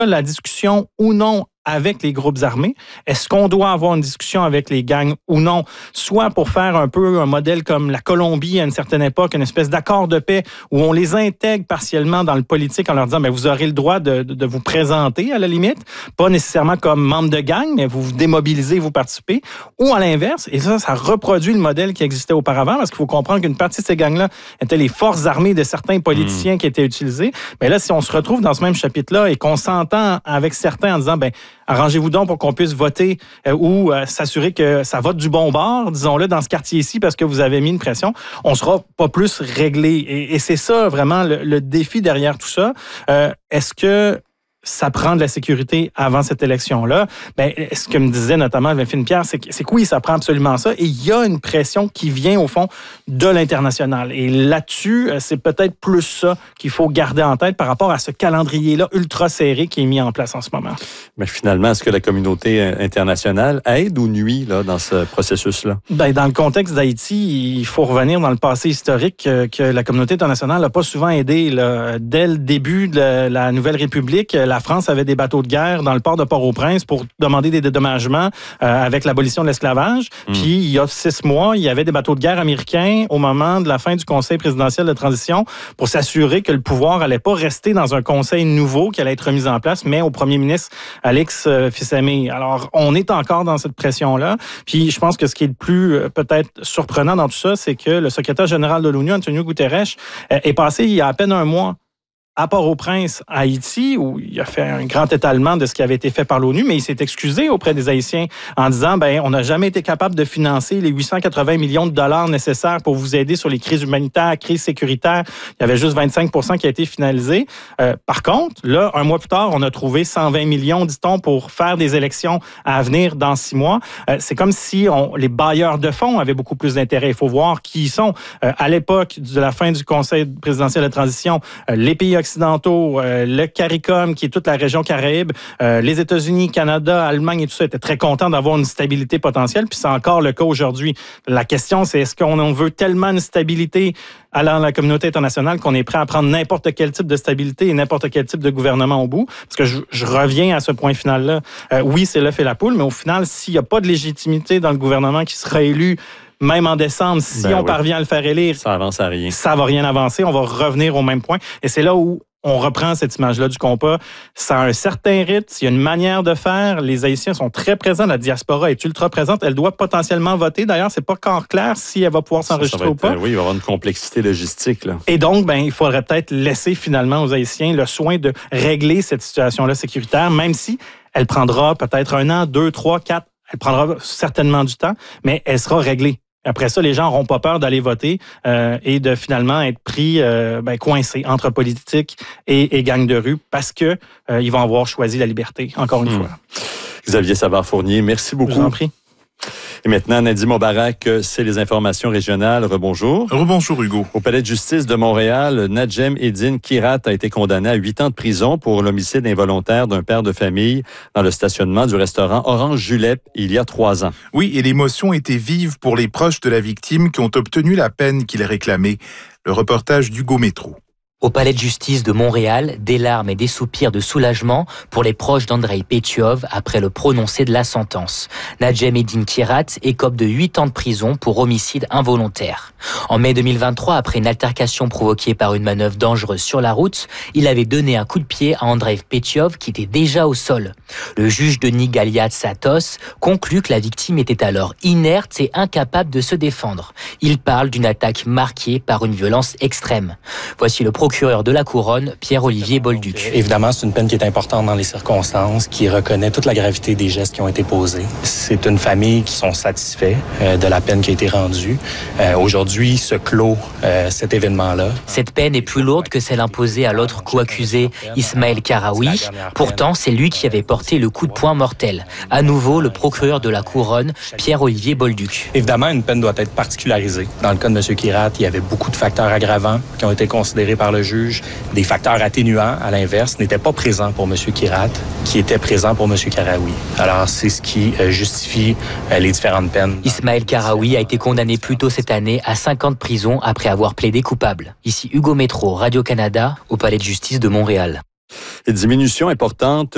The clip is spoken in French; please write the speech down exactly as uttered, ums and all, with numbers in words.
la discussion ou non avec les groupes armés? Est-ce qu'on doit avoir une discussion avec les gangs ou non? Soit pour faire un peu un modèle comme la Colombie à une certaine époque, une espèce d'accord de paix où on les intègre partiellement dans le politique en leur disant, bien, vous aurez le droit de, de, de vous présenter à la limite, pas nécessairement comme membre de gang, mais vous vous démobilisez, vous participez. Ou à l'inverse, et ça, ça reproduit le modèle qui existait auparavant, parce qu'il faut comprendre qu'une partie de ces gangs-là étaient les forces armées de certains politiciens mmh. qui étaient utilisés. Mais là, si on se retrouve dans ce même chapitre-là et qu'on s'entend avec certains en disant, bien, arrangez-vous donc pour qu'on puisse voter euh, ou euh, s'assurer que ça vote du bon bord, disons-le, dans ce quartier-ci parce que vous avez mis une pression, on sera pas plus réglé. Et, et c'est ça, vraiment, le, le défi derrière tout ça. Euh, est-ce que ça prend de la sécurité avant cette élection-là? Bien, ce que me disait notamment Delphine Pierre, c'est que, c'est que oui, ça prend absolument ça. Et il y a une pression qui vient, au fond, de l'international. Et là-dessus, c'est peut-être plus ça qu'il faut garder en tête par rapport à ce calendrier-là ultra serré qui est mis en place en ce moment. Mais finalement, est-ce que la communauté internationale aide ou nuit là, dans ce processus-là? Bien, dans le contexte d'Haïti, il faut revenir dans le passé historique que la communauté internationale n'a pas souvent aidé. Là. Dès le début de la Nouvelle République, la France avait des bateaux de guerre dans le port de Port-au-Prince pour demander des dédommagements euh, avec l'abolition de l'esclavage. Mmh. Puis, il y a six mois, il y avait des bateaux de guerre américains au moment de la fin du Conseil présidentiel de transition pour s'assurer que le pouvoir n'allait pas rester dans un conseil nouveau qui allait être remis en place, mais au premier ministre Alex euh, Fils-Aimé. Alors, on est encore dans cette pression-là. Puis, je pense que ce qui est le plus euh, peut-être surprenant dans tout ça, c'est que le secrétaire général de l'ONU, Antonio Guterres, euh, est passé il y a à peine un mois à Port-au-Prince, à Haïti, où il a fait un grand étalement de ce qui avait été fait par l'ONU, mais il s'est excusé auprès des Haïtiens en disant, ben, on n'a jamais été capable de financer les huit cent quatre-vingts millions de dollars nécessaires pour vous aider sur les crises humanitaires, crises sécuritaires. Il y avait juste vingt-cinq pour cent qui a été finalisé. Euh, par contre, là, un mois plus tard, on a trouvé cent vingt millions, dit-on, pour faire des élections à venir dans six mois. Euh, c'est comme si on, les bailleurs de fonds avaient beaucoup plus d'intérêt. Il faut voir qui ils sont. Euh, à l'époque de la fin du Conseil présidentiel de transition, euh, les pays occidentaux, euh, le CARICOM, qui est toute la région Caraïbe, euh, les États-Unis, Canada, Allemagne et tout ça étaient très contents d'avoir une stabilité potentielle, puis c'est encore le cas aujourd'hui. La question, c'est est-ce qu'on veut tellement une stabilité à la communauté internationale qu'on est prêt à prendre n'importe quel type de stabilité et n'importe quel type de gouvernement au bout? Parce que je, je reviens à ce point final-là. Euh, oui, c'est l'œuf et la poule, mais au final, s'il n'y a pas de légitimité dans le gouvernement qui sera élu, même en décembre, si ben on oui. parvient à le faire élire, ça avance à rien. Ça va rien avancer. On va revenir au même point. Et c'est là où on reprend cette image-là du compas. Ça a un certain rythme, il y a une manière de faire. Les Haïtiens sont très présents, la diaspora est ultra présente. Elle doit potentiellement voter. D'ailleurs, c'est pas encore clair si elle va pouvoir s'enregistrer ça, ça va être, ou pas. Oui, il va y avoir une complexité logistique. Là. Et donc, ben, il faudrait peut-être laisser finalement aux Haïtiens le soin de régler cette situation-là sécuritaire, même si elle prendra peut-être un an, deux, trois, quatre. Elle prendra certainement du temps, mais elle sera réglée. Après ça, les gens n'auront pas peur d'aller voter euh, et de finalement être pris euh, ben, coincés entre politique et, et gang de rue parce que euh, ils vont avoir choisi la liberté, encore une mmh. fois. Xavier Savard-Fournier, merci beaucoup. Je vous en prie. Et maintenant, Nadim Mobarak, c'est les informations régionales. Rebonjour. Rebonjour, Hugo. Au palais de justice de Montréal, Nadjem Eddine Kirat a été condamné à huit ans de prison pour l'homicide involontaire d'un père de famille dans le stationnement du restaurant Orange Julep il y a trois ans. Oui, et l'émotion était vive pour les proches de la victime qui ont obtenu la peine qu'il réclamait. Le reportage d'Hugo Métro. Au palais de justice de Montréal, des larmes et des soupirs de soulagement pour les proches d'Andrei Pétiov après le prononcé de la sentence. Nadjem Eddine Kirat écope de huit ans de prison pour homicide involontaire. En mai deux mille vingt-trois, après une altercation provoquée par une manœuvre dangereuse sur la route, il avait donné un coup de pied à Andrei Pétiov qui était déjà au sol. Le juge Denis Galiat-Satos conclut que la victime était alors inerte et incapable de se défendre. Il parle d'une attaque marquée par une violence extrême. Voici le procureur de la Couronne, Pierre-Olivier Bolduc. Évidemment, c'est une peine qui est importante dans les circonstances, qui reconnaît toute la gravité des gestes qui ont été posés. C'est une famille qui sont satisfaits euh, de la peine qui a été rendue. Euh, aujourd'hui, se clôt euh, cet événement-là. Cette peine est plus lourde que celle imposée à l'autre co-accusé, Ismaël Karaoui. Pourtant, c'est lui qui avait porté le coup de poing mortel. À nouveau, le procureur de la Couronne, Pierre-Olivier Bolduc. Évidemment, une peine doit être particularisée. Dans le cas de M. Kirat, il y avait beaucoup de facteurs aggravants qui ont été considérés par le juge. Des facteurs atténuants, à l'inverse, n'étaient pas présents pour M. Kirat, qui étaient présents pour M. Karaoui. Alors, c'est ce qui euh, justifie euh, les différentes peines. Ismaël Karaoui a été condamné plus tôt cette année à cinq ans de prison après avoir plaidé coupable. Ici Hugo Métro, Radio-Canada, au Palais de justice de Montréal. Les diminutions importantes